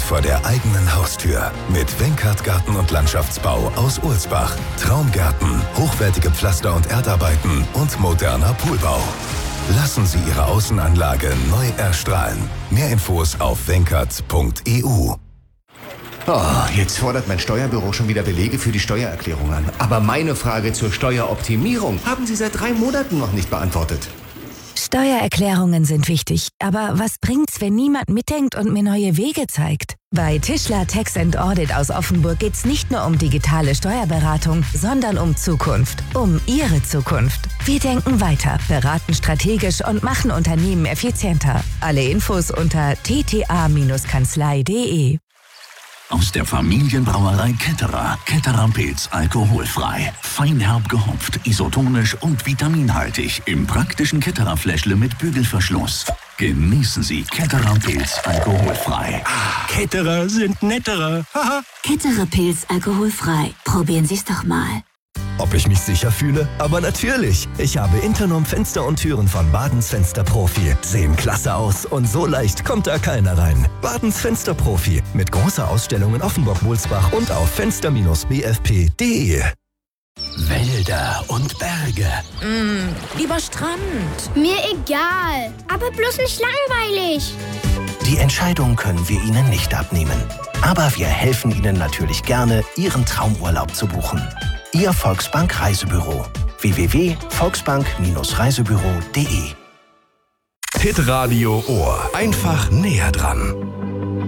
vor der eigenen Haustür. Mit Wenkert Garten- und Landschaftsbau aus Ulsbach. Traumgärten, hochwertige Pflaster- und Erdarbeiten und moderner Poolbau. Lassen Sie Ihre Außenanlage neu erstrahlen. Mehr Infos auf wenkert.eu. Jetzt fordert mein Steuerbüro schon wieder Belege für die Steuererklärung an. Aber meine Frage zur Steueroptimierung haben Sie seit 3 Monaten noch nicht beantwortet. Steuererklärungen sind wichtig, aber was bringt's, wenn niemand mitdenkt und mir neue Wege zeigt? Bei Tischler Tax & Audit aus Offenburg geht's nicht nur um digitale Steuerberatung, sondern um Zukunft. Um Ihre Zukunft. Wir denken weiter, beraten strategisch und machen Unternehmen effizienter. Alle Infos unter tta-kanzlei.de. Aus der Familienbrauerei Ketterer. Ketterer Pils alkoholfrei. Feinherb gehopft, isotonisch und vitaminhaltig. Im praktischen Ketterer Fläschle mit Bügelverschluss. Genießen Sie Ketterer Pils alkoholfrei. Ketterer sind netterer. Ketterer Pils alkoholfrei. Probieren Sie es doch mal. Ob ich mich sicher fühle? Aber natürlich. Ich habe Internom Fenster und Türen von Badens Fensterprofi. Sehen klasse aus und so leicht kommt da keiner rein. Badens Fensterprofi. Mit großer Ausstellung in Offenburg-Wulsbach und auf fenster-bfp.de. Wälder und Berge. Lieber Strand. Mir egal, aber bloß nicht langweilig. Die Entscheidung können wir Ihnen nicht abnehmen. Aber wir helfen Ihnen natürlich gerne, Ihren Traumurlaub zu buchen. Ihr Volksbank Reisebüro. www.volksbank-reisebüro.de. Hitradio Ohr. Einfach näher dran.